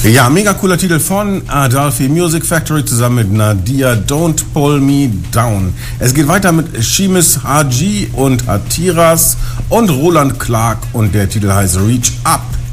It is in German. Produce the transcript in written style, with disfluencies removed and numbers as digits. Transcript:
Ja, mega cooler Titel von Adalfi Music Factory zusammen mit Nadia, Don't Pull Me Down. Es geht weiter mit Sheamus Haji und Hatiras und Roland Clark und der Titel heißt Reach Up.